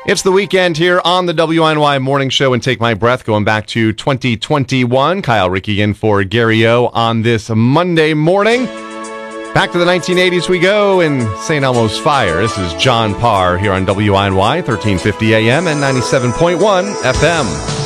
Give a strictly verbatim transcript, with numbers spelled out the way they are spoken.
It's the weekend here on the W I N Y Morning Show and Take My Breath, going back to twenty twenty-one. Kyle Rickey in for Gary O on this Monday morning. Back to the nineteen eighties we go in Saint Elmo's Fire. This is John Parr here on W I N Y, thirteen fifty A M and ninety-seven point one F M.